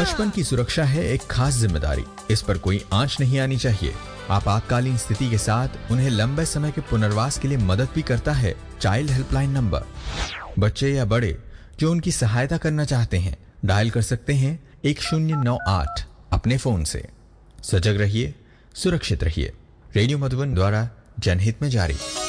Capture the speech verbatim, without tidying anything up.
बचपन की सुरक्षा है एक खास जिम्मेदारी, इस पर कोई आंच नहीं आनी चाहिए। आपातकालीन स्थिति के साथ उन्हें लंबे समय के पुनर्वास के लिए मदद भी करता है चाइल्ड हेल्पलाइन नंबर। बच्चे या बड़े जो उनकी सहायता करना चाहते हैं डायल कर सकते हैं एक शून्य नौ आठ अपने फोन से। सजग रहिए, सुरक्षित रहिए। रेडियो मधुबन द्वारा जनहित में जारी।